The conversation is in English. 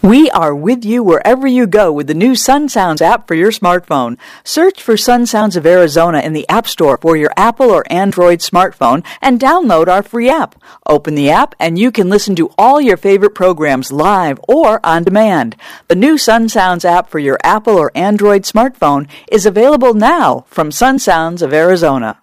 We are with you wherever you go with the new Sun Sounds app for your smartphone. Search for Sun Sounds of Arizona in the App Store for your Apple or Android smartphone and download our free app. Open the app and you can listen to all your favorite programs live or on demand. The new Sun Sounds app for your Apple or Android smartphone is available now from Sun Sounds of Arizona.